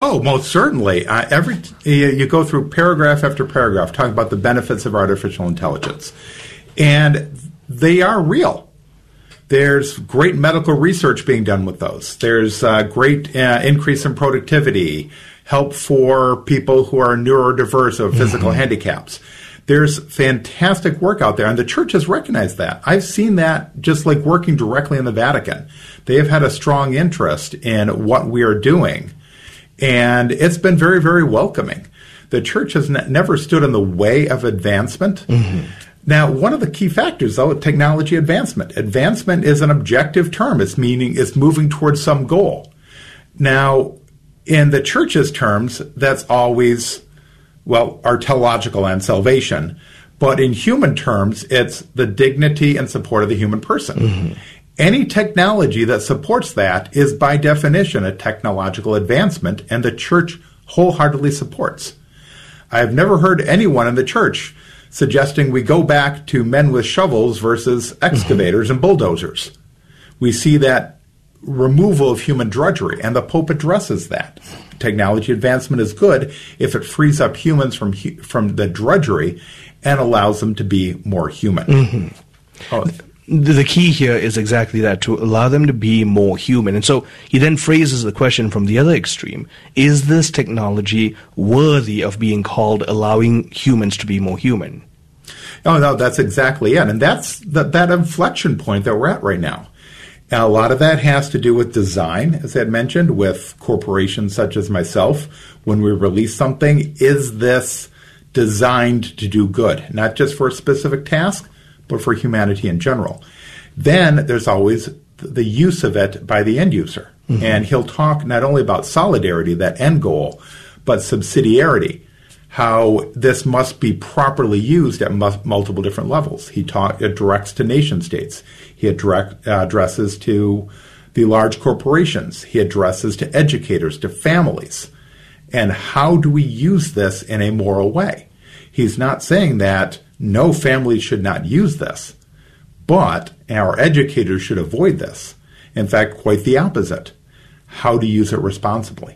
Oh, most certainly. You go through paragraph after paragraph talking about the benefits of artificial intelligence. And they are real. There's great medical research being done with those. There's great increase in productivity, help for people who are neurodiverse or physical handicaps. There's fantastic work out there, and the church has recognized that. I've seen that just like working directly in the Vatican. They have had a strong interest in what we are doing, and it's been very, very welcoming. The church has never stood in the way of advancement. Now, one of the key factors, though, is technology advancement. Advancement is an objective term. It's moving towards some goal. Now, in the church's terms, that's always, well, our teleological and salvation. But in human terms, it's the dignity and support of the human person. Any technology that supports that is, by definition, a technological advancement, and the church wholeheartedly supports. I've never heard anyone in the church suggesting we go back to men with shovels versus excavators and bulldozers. We see that removal of human drudgery, and the Pope addresses that. Technology advancement is good if it frees up humans from the drudgery and allows them to be more human. The key here is exactly that, to allow them to be more human. And so he then phrases the question from the other extreme. Is this technology worthy of being called allowing humans to be more human? Oh, no, that's exactly it. And that's that inflection point that we're at right now. And a lot of that has to do with design, as I had mentioned, with corporations such as myself. When we release something, is this designed to do good? Not just for a specific task, but for humanity in general. Then there's always the use of it by the end user. And he'll talk not only about solidarity, that end goal, but subsidiarity, how this must be properly used at multiple different levels. It directs to nation states. He addresses to the large corporations. He addresses to educators, to families. And how do we use this in a moral way? He's not saying that no family should not use this, but our educators should avoid this. In fact, quite the opposite. How to use it responsibly.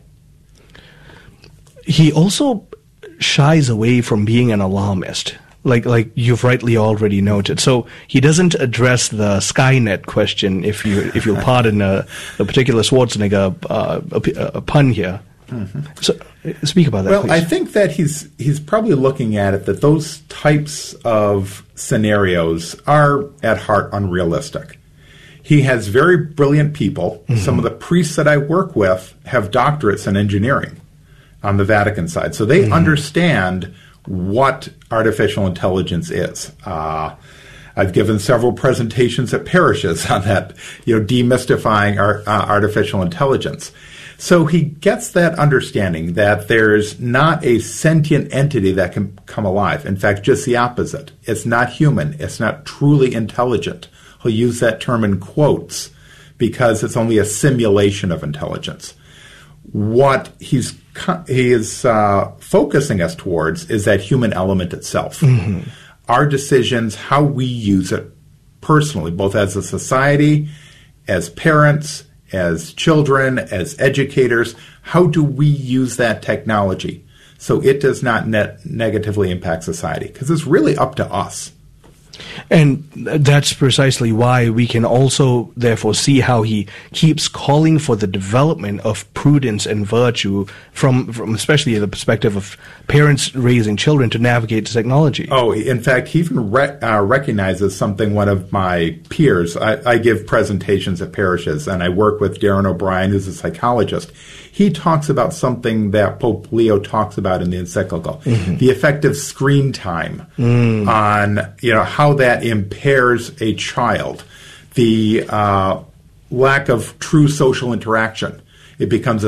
He also shies away from being an alarmist, like you've rightly already noted. So he doesn't address the Skynet question, if you'll pardon a particular Schwarzenegger a pun here. So speak about that, well, please. I think that he's probably looking at it that those types of scenarios are at heart unrealistic. He has very brilliant people. Some of the priests that I work with have doctorates in engineering on the Vatican side, so they understand what artificial intelligence is. I've given several presentations at parishes on that, demystifying artificial intelligence. So he gets that understanding that there's not a sentient entity that can come alive. In fact, just the opposite. It's not human. It's not truly intelligent. He'll use that term in quotes because it's only a simulation of intelligence. What he is focusing us towards is that human element itself. Our decisions, how we use it personally, both as a society, as parents, as children, as educators, how do we use that technology so it does not negatively impact society? Because it's really up to us. And that's precisely why we can also, therefore, see how he keeps calling for the development of prudence and virtue from especially the perspective of parents raising children to navigate technology. Oh, in fact, he even recognizes something one of my peers. I give presentations at parishes, and I work with Darren O'Brien, who's a psychologist. He talks about something that Pope Leo talks about in the encyclical, the effect of screen time on, how that impairs a child, the lack of true social interaction. It becomes a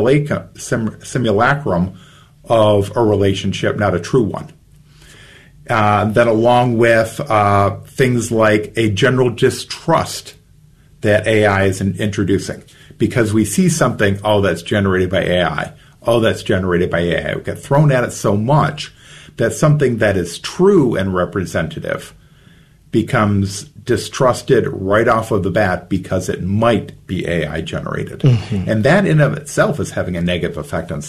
simulacrum of a relationship, not a true one. That along with things like a general distrust that AI is introducing. Because we see something, that's generated by AI. That's generated by AI. We get thrown at it so much that something that is true and representative becomes distrusted right off of the bat because it might be AI generated. And that in of itself is having a negative effect on